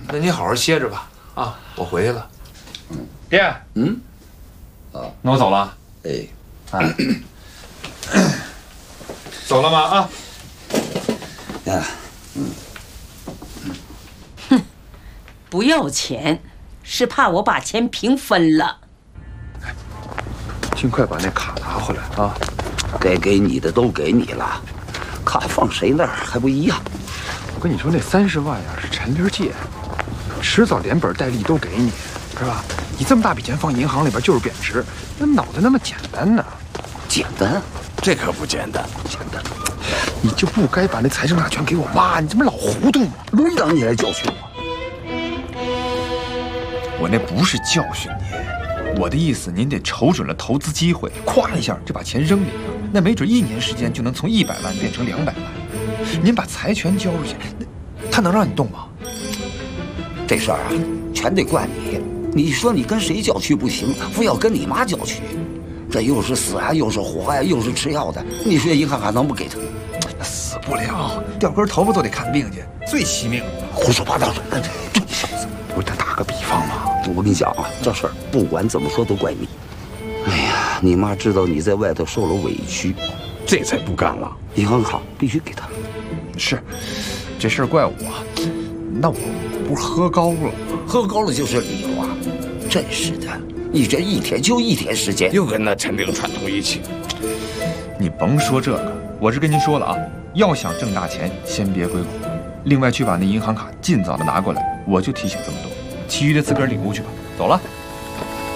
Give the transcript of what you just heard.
那你好好歇着吧。啊，我回去了。爹。那我走了。哎。走了吗？啊。 哼，不要钱，是怕我把钱平分了。 尽快把那卡拿回来啊！ 该给你的都给你了，卡放谁那儿还不一样？ 我跟你说，那30万呀是陈林借的，迟早连本带利都给你，是吧？你这么大笔钱放银行里边就是贬值，那脑袋那么简单呢？ 简单？ 这可不简单， 简单。 你就不该把那财政大权给我妈，你这么老糊涂吗？ 轮到你来教训我。 我那不是教训你，我的意思，您得瞅准了投资机会，咵一下就把钱扔里边，那没准1年时间就能从100万变成200万。您把财权交出去，那他能让你动吗？ 这事儿啊，全得怪你。你说你跟谁叫屈不行，非要跟你妈叫屈，这又是死啊，又是活呀，又是吃药的，你说银行卡能不给他？ 死不了，掉根头发都得看病去，最惜命。 胡说八道！ 这小子，我再打个比方嘛。 我跟你讲啊，这事儿不管怎么说都怪你。哎呀，你妈知道你在外头受了委屈， 这才不干了。 银行卡必须给她。 是，这事儿怪我，那我不是喝高了吗？ 喝高了就是理由啊！真是的，你这一天就1天时间， 又跟那陈兵串通一气。 你甭说这个，我是跟您说了啊，要想挣大钱，先别归我。另外去把那银行卡尽早的拿过来，我就提醒这么多，其余的自个儿领悟去吧。走了。